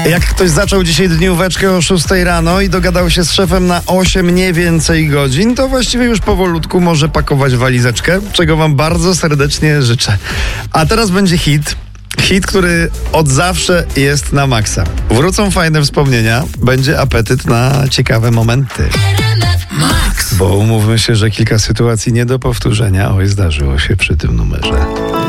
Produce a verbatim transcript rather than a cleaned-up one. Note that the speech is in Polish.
Jak ktoś zaczął dzisiaj dnióweczkę o szóstej rano i dogadał się z szefem na osiem, nie więcej godzin, to właściwie już powolutku może pakować walizeczkę, czego wam bardzo serdecznie życzę. A teraz będzie hit. Hit, który od zawsze jest na maksa. Wrócą fajne wspomnienia, będzie apetyt na ciekawe momenty. Max. Bo umówmy się, że kilka sytuacji nie do powtórzenia, oj, zdarzyło się przy tym numerze.